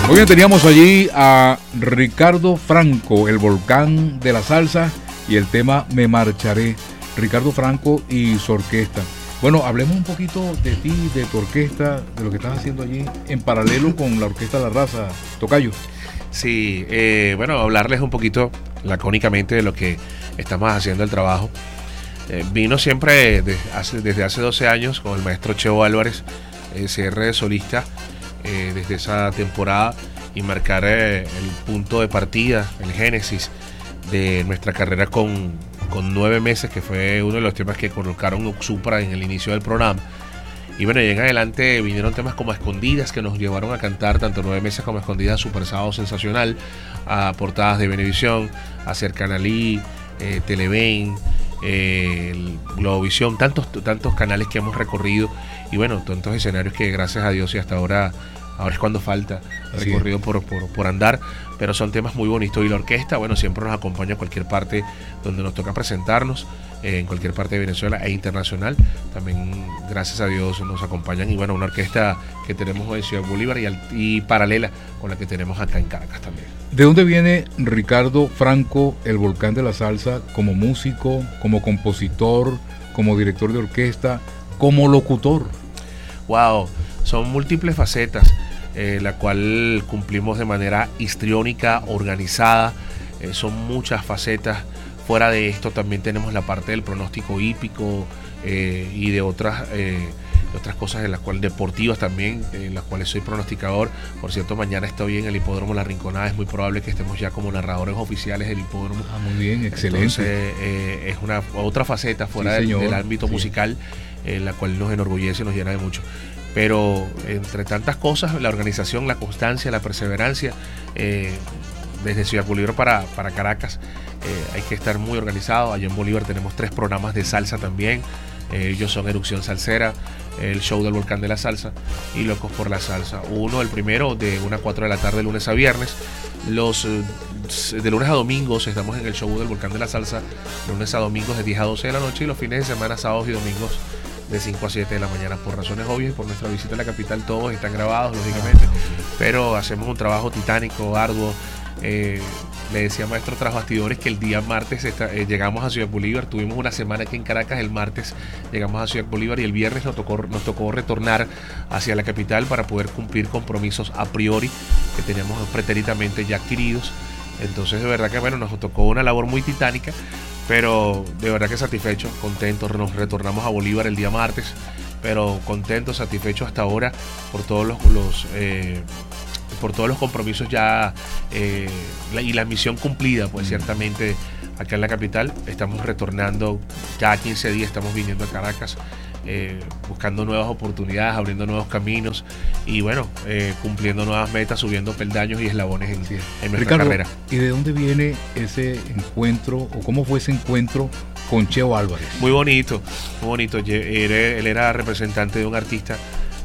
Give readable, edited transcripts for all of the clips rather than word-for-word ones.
Muy bien, teníamos allí a Ricardo Franco, el volcán de la salsa, y el tema Me Marcharé. Ricardo Franco y su orquesta. Bueno, hablemos un poquito de ti, de tu orquesta, de lo que estás haciendo allí en paralelo con la Orquesta La Raza. Tocayo. Sí, bueno, hablarles un poquito lacónicamente de lo que estamos haciendo el trabajo. Vino siempre desde hace 12 años con el maestro Cheo Álvarez, cierre de solista, desde esa temporada, y marcar el punto de partida, el génesis de nuestra carrera con 9 meses, que fue uno de los temas que colocaron Oxupra en el inicio del programa. Y bueno, y en adelante vinieron temas como Escondidas, que nos llevaron a cantar tanto 9 meses como Escondidas, Super Sábado Sensacional, a portadas de Venevisión, a Cercanalí, Televen, Globovisión, tantos canales que hemos recorrido, y bueno, tantos escenarios que gracias a Dios y hasta ahora es cuando falta recorrido por andar, pero son temas muy bonitos. Y la orquesta, bueno, siempre nos acompaña a cualquier parte donde nos toca presentarnos, en cualquier parte de Venezuela e internacional. También, gracias a Dios, nos acompañan. Y bueno, una orquesta que tenemos en Ciudad Bolívar y paralela con la que tenemos acá en Caracas también. ¿De dónde viene Ricardo Franco, el volcán de la salsa, como músico, como compositor, como director de orquesta, como locutor? Wow, son múltiples facetas, la cual cumplimos de manera histriónica, organizada. Son muchas facetas. Fuera de esto también tenemos la parte del pronóstico hípico, y de otras cosas en las cuales deportivas también, en las cuales soy pronosticador. Por cierto, mañana estoy en el Hipódromo La Rinconada. Es muy probable que estemos ya como narradores oficiales del hipódromo. Muy bien, excelente. Entonces, es otra faceta fuera del ámbito musical, la cual nos enorgullece y nos llena de mucho. Pero entre tantas cosas, la organización, la constancia, la perseverancia, desde Ciudad Bolívar para Caracas, hay que estar muy organizado. Allá en Bolívar tenemos 3 programas de salsa también. Ellos son Erupción Salsera, el Show del Volcán de la Salsa y Locos por la Salsa. El primero de 1 a 4 de la tarde, lunes a viernes. De lunes a domingos estamos en el Show del Volcán de la Salsa, lunes a domingos de 10 a 12 de la noche, y los fines de semana, sábados y domingos, de 5 a 7 de la mañana. Por razones obvias y por nuestra visita a la capital, todos están grabados, lógicamente, pero hacemos un trabajo titánico, arduo. Le decía maestro tras bastidores que el día martes llegamos a Ciudad Bolívar. Tuvimos una semana aquí en Caracas. El martes llegamos a Ciudad Bolívar y el viernes nos tocó retornar hacia la capital para poder cumplir compromisos a priori que teníamos pretérитamente ya adquiridos. Entonces, de verdad que bueno, nos tocó una labor muy titánica, pero de verdad que satisfechos, contentos. Nos retornamos a Bolívar el día martes, pero contentos, satisfechos hasta ahora por todos los compromisos ya, y la misión cumplida, pues ciertamente acá en la capital. Estamos retornando cada 15 días, estamos viniendo a Caracas, buscando nuevas oportunidades, abriendo nuevos caminos y bueno, cumpliendo nuevas metas, subiendo peldaños y eslabones en nuestra Ricardo, carrera. ¿Y de dónde viene ese encuentro o cómo fue ese encuentro con Cheo Álvarez? Muy bonito, muy bonito. Él era representante de un artista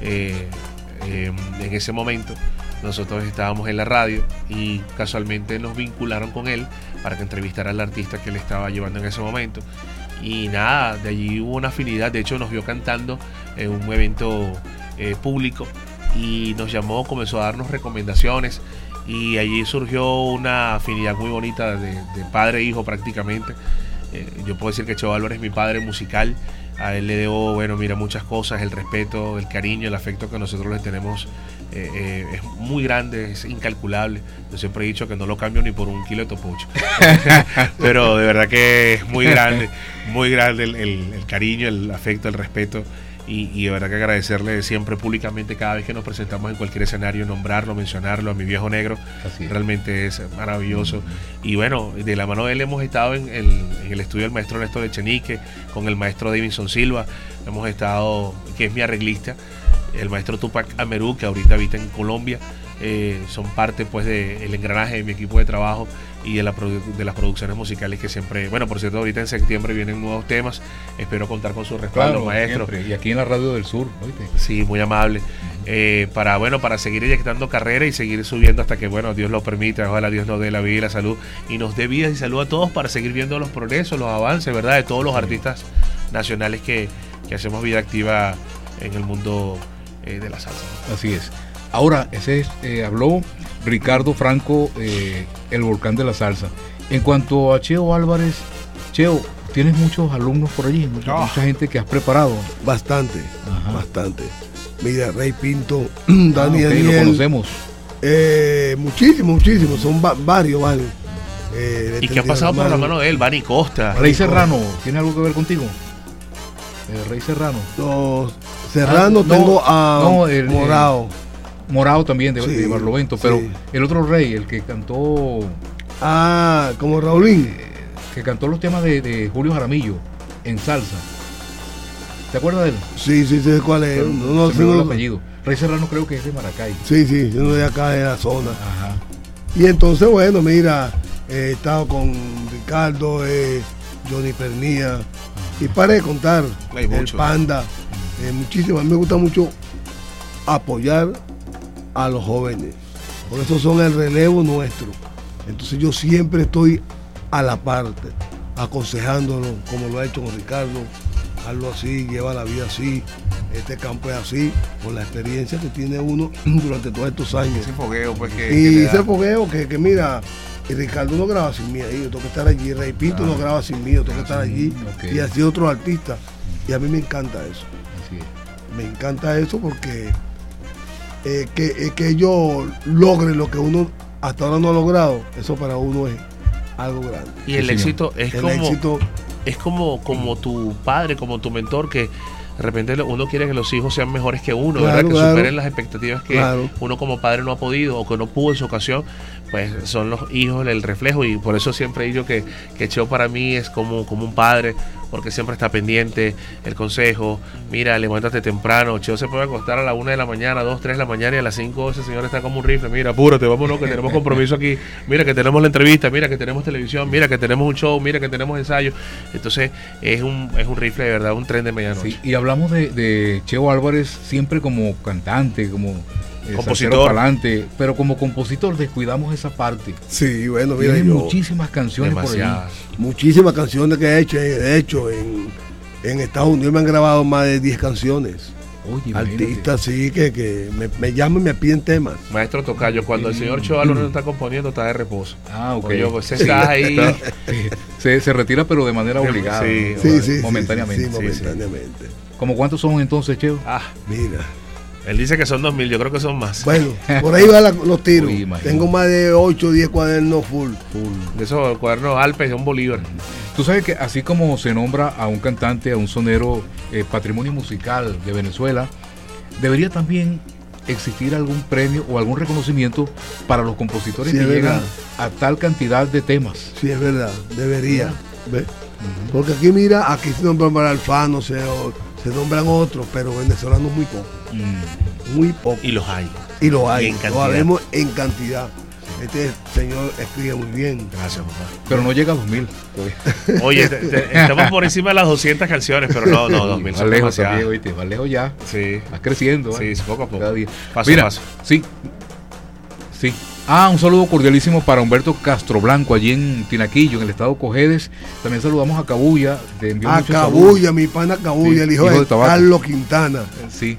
en ese momento. Nosotros estábamos en la radio y casualmente nos vincularon con él para que entrevistara al artista que él estaba llevando en ese momento. Y nada, de allí hubo una afinidad. De hecho, nos vio cantando en un evento público y nos llamó, comenzó a darnos recomendaciones. Y allí surgió una afinidad muy bonita de padre e hijo prácticamente. Yo puedo decir que Cheo Álvarez es mi padre musical. A él le debo, muchas cosas, el respeto, el cariño, el afecto que nosotros le tenemos es muy grande, es incalculable. Yo siempre he dicho que no lo cambio ni por un kilo de topucho. Pero de verdad que es muy grande el cariño, el afecto, el respeto. Y de verdad que agradecerle siempre públicamente cada vez que nos presentamos en cualquier escenario, nombrarlo, mencionarlo, a mi viejo negro. Realmente es maravilloso. Y bueno, de la mano de él hemos estado en el estudio del maestro Néstor Echenique, con el maestro Davidson Silva, hemos estado, que es mi arreglista, el maestro Tupac Amerú, que ahorita habita en Colombia. Son parte pues del engranaje de mi equipo de trabajo y de las producciones musicales que siempre, por cierto, ahorita en septiembre vienen nuevos temas, espero contar con su respaldo, maestro. Siempre. Y aquí en la Radio del Sur, ¿oíste? Sí, muy amable. Para seguir eyectando carrera y seguir subiendo hasta que, Dios lo permita. Ojalá Dios nos dé la vida y la salud y nos dé vida y salud a todos para seguir viendo los progresos, los avances, ¿verdad? De todos los artistas nacionales que hacemos vida activa en el mundo de la salsa. Así es. Ahora, habló Ricardo Franco, el volcán de la salsa. En cuanto a Cheo Álvarez, Cheo, tienes muchos alumnos por allí, mucha gente que has preparado. Bastante. Mira, Rey Pinto, Okay, Daniel. lo conocemos. Muchísimos, son varios. ¿Y qué ha pasado por la mano de él? Bani Costa. Rey Serrano, ¿tiene algo que ver contigo? Rey Serrano. Los Serrano tengo a Morao. Morao también, de Sí, Barlovento, pero sí. el otro Rey, el que cantó, Como Raulín. que cantó los temas de Julio Jaramillo en salsa. ¿Te acuerdas de él? Sí, sé cuál es. Pero No, se me olvidó el no, apellido. Rey Serrano creo que es de Maracay. sí, uno de acá de la zona. Ajá. Y entonces, bueno, mira, he estado con Ricardo, Johnny Pernía, y para de contar, Hay el mucho. Panda, muchísimo. A mí me gusta mucho apoyar a los jóvenes, por eso son el relevo nuestro. Entonces yo siempre estoy a la parte, aconsejándolo, como lo ha hecho con Ricardo. Hazlo así, lleva la vida así, este campo es así, por la experiencia que tiene uno durante todos estos años. Ese fogueo, pues que Y le ese da. fogueo que mira, y Ricardo no graba sin mí ahí, yo tengo que estar allí, Rey Pinto no graba sin mí, yo tengo que estar allí, ok. y así otros artistas. Y a mí me encanta eso, Así es. me encanta eso porque que ellos logren lo que uno hasta ahora no ha logrado, eso para uno es algo grande. Y el Sí, señor. éxito es El como... éxito, Es como tu padre, como tu mentor, que de repente uno quiere que los hijos sean mejores que uno, Claro, ¿verdad? Que claro. superen las expectativas que Claro. uno como padre no ha podido o que no pudo en su ocasión, pues son los hijos el reflejo. Y por eso siempre digo que Cheo para mí es como un padre, porque siempre está pendiente, el consejo, mira, levántate temprano. Cheo se puede acostar a la 1 de la mañana, 2, 3 de la mañana, y a las 5 ese señor está como un rifle, mira, apúrate, vámonos, que tenemos compromiso aquí, mira que tenemos la entrevista, mira que tenemos televisión, mira que tenemos un show, mira que tenemos ensayo. Entonces es un rifle de verdad, un tren de medianoche. Sí, y hablamos de Cheo Álvarez siempre como cantante, como Compositor. pa'lante, pero como compositor descuidamos esa parte. sí, bueno, mira, Tiene yo, muchísimas canciones Demasiadas. muchísimas canciones que he hecho, de hecho, en Estados Unidos me han grabado más de 10 canciones. por ahí. Oye, imagínate. Artistas, sí, que me llaman y me piden temas. Maestro Tocayo, cuando el señor Cheo Álvarez no está componiendo, está de reposo. Ah, ok. Oye, pues Sí, está ahí. se retira, pero de manera obligada. Sí, ¿no? Sí, momentáneamente. sí, momentáneamente. ¿Cómo cuántos son entonces, Cheo? Ah, Mira, él dice que son 2000, yo creo que son más. bueno, por ahí van los tiros. Uy, imagínate. Tengo más de 8 o 10 cuadernos full. De esos cuadernos Alpes de un Bolívar. Tú sabes que así como se nombra a un cantante, a un sonero patrimonio musical de Venezuela, debería también existir algún premio o algún reconocimiento para los compositores Sí, que es llegan verdad. a tal cantidad de temas. Sí, es verdad, debería. ¿Ves? Porque aquí, mira, aquí se nombran para Alfano, se nombran otros, pero venezolanos muy poco. Muy poco. Y los hay. Y lo hay, Y en lo cantidad. haremos en cantidad. Este señor escribe muy bien. Gracias, papá. Pero no llega a 2000. Oye, estamos por encima de las 200 canciones, pero no, 2000 Vas son lejos demasiadas. también, oíste, vas lejos ya. Sí, Vas creciendo. sí, poco a poco. Cada día. Paso Mira, a paso. Sí. Sí. Un saludo cordialísimo para Humberto Castro Blanco, allí en Tinaquillo, en el estado Cojedes. También saludamos a Cabuya. Te envío A muchos saludos. Cabuya, mi pana Cabuya, Sí, el hijo hijo de de Tabaco. Carlos Quintana. Sí.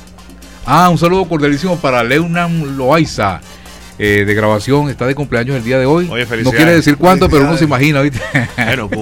Un saludo cordialísimo para Leunan Loaiza, de grabación. Está de cumpleaños el día de hoy. Oye, No felicidades. quiere decir cuánto, pero uno Felicidades. se imagina, ¿viste? Bueno,